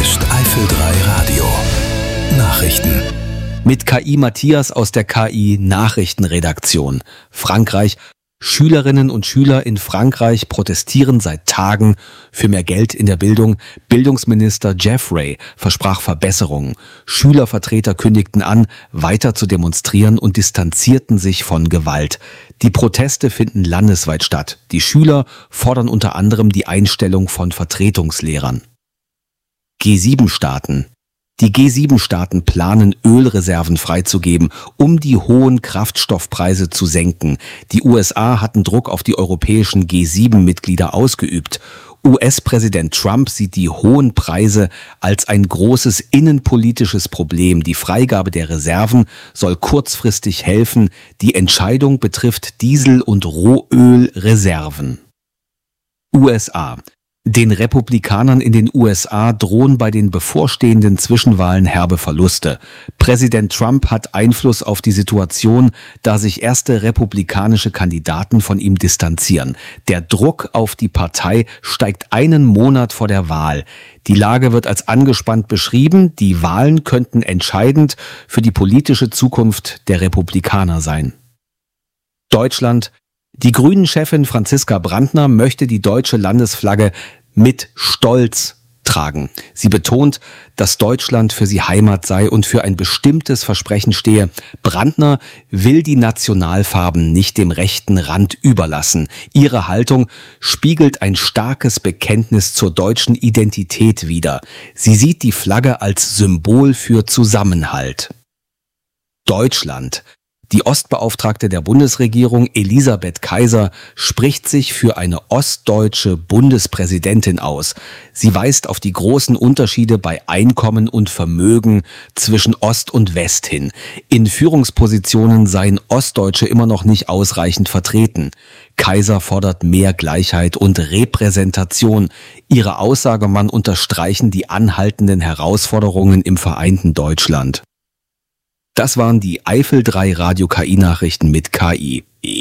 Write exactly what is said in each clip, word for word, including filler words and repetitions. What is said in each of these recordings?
ist Eifel drei Radio. Nachrichten. Mit K I Matthias aus der K I-Nachrichtenredaktion. Frankreich. Schülerinnen und Schüler in Frankreich protestieren seit Tagen für mehr Geld in der Bildung. Bildungsminister Jeffrey versprach Verbesserungen. Schülervertreter kündigten an, weiter zu demonstrieren und distanzierten sich von Gewalt. Die Proteste finden landesweit statt. Die Schüler fordern unter anderem die Einstellung von Vertretungslehrern. G sieben Staaten. Die G sieben Staaten planen, Ölreserven freizugeben, um die hohen Kraftstoffpreise zu senken. Die U S A hatten Druck auf die europäischen G sieben Mitglieder ausgeübt. U S-Präsident Trump sieht die hohen Preise als ein großes innenpolitisches Problem. Die Freigabe der Reserven soll kurzfristig helfen. Die Entscheidung betrifft Diesel- und Rohölreserven. U S A. Den Republikanern in den U S A drohen bei den bevorstehenden Zwischenwahlen herbe Verluste. Präsident Trump hat Einfluss auf die Situation, da sich erste republikanische Kandidaten von ihm distanzieren. Der Druck auf die Partei steigt einen Monat vor der Wahl. Die Lage wird als angespannt beschrieben. Die Wahlen könnten entscheidend für die politische Zukunft der Republikaner sein. Deutschland. Die Grünen-Chefin Franziska Brandner möchte die deutsche Landesflagge mit Stolz tragen. Sie betont, dass Deutschland für sie Heimat sei und für ein bestimmtes Versprechen stehe. Brandner will die Nationalfarben nicht dem rechten Rand überlassen. Ihre Haltung spiegelt ein starkes Bekenntnis zur deutschen Identität wider. Sie sieht die Flagge als Symbol für Zusammenhalt. Deutschland. Die Ostbeauftragte der Bundesregierung, Elisabeth Kaiser, spricht sich für eine ostdeutsche Bundespräsidentin aus. Sie weist auf die großen Unterschiede bei Einkommen und Vermögen zwischen Ost und West hin. In Führungspositionen seien Ostdeutsche immer noch nicht ausreichend vertreten. Kaiser fordert mehr Gleichheit und Repräsentation. Ihre Aussage man unterstreichen die anhaltenden Herausforderungen im vereinten Deutschland. Das waren die Eifel drei Radio K I-Nachrichten mit K I.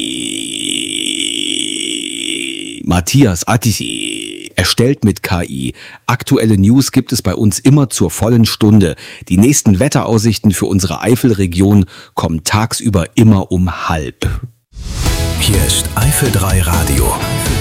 Matthias Attisi. Erstellt mit K I. Aktuelle News gibt es bei uns immer zur vollen Stunde. Die nächsten Wetteraussichten für unsere Eifelregion kommen tagsüber immer um halb. Hier ist Eifel drei Radio.